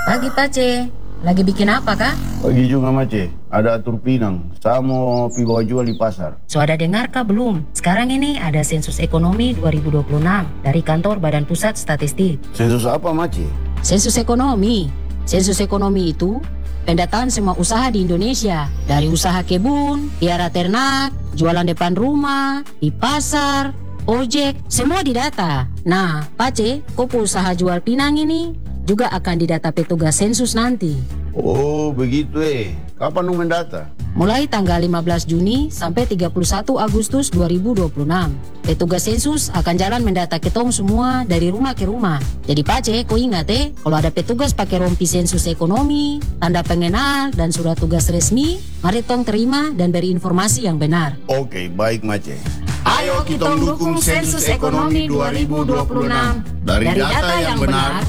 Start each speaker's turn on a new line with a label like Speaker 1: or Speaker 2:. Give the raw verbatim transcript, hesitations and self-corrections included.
Speaker 1: Pagi Pace, lagi bikin apa kah?
Speaker 2: Pagi juga Mace, ada atur pinang. Saya mau pi bawa jual di pasar.
Speaker 1: So ada dengar kah belum? Sekarang ini ada sensus ekonomi dua ribu dua puluh enam dari kantor Badan Pusat Statistik.
Speaker 2: Sensus apa Mace?
Speaker 1: Sensus ekonomi. Sensus ekonomi itu pendataan semua usaha di Indonesia. Dari usaha kebun, piara ternak, jualan depan rumah, di pasar, ojek, semua didata. Nah, Pace, kopo usaha jual pinang ini juga akan didata petugas sensus nanti.
Speaker 2: Oh begitu eh. Kapan lu mendata?
Speaker 1: Mulai tanggal lima belas Juni sampai tiga puluh satu Agustus dua ribu dua puluh enam. Petugas sensus akan jalan mendata ketong semua dari rumah ke rumah. Jadi Pace, kau ingat eh, kalau ada petugas pakai rompi sensus ekonomi, tanda pengenal, dan surat tugas resmi, mari tong terima dan beri informasi yang benar.
Speaker 2: Oke, baik Mace.
Speaker 1: Ayo kita dukung sensus ekonomi dua ribu dua puluh enam.
Speaker 2: Dari data yang benar